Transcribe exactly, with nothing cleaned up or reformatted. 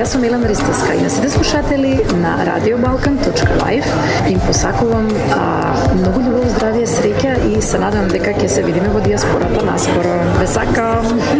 Јас сум Елена Ристевска и на сите слушатели на радио балкан точка лайф им посакувам а, многу љубов, здравје, среќа и се надам дека ќе се видиме во дијаспората наскоро. Ве сакам!